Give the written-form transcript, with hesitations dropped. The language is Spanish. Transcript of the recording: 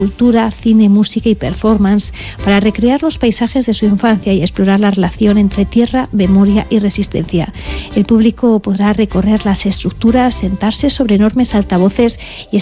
cultura, cine, música y performance para recrear los paisajes de su infancia y explorar la relación entre tierra, memoria y resistencia. El público podrá recorrer las estructuras, sentarse sobre enormes altavoces y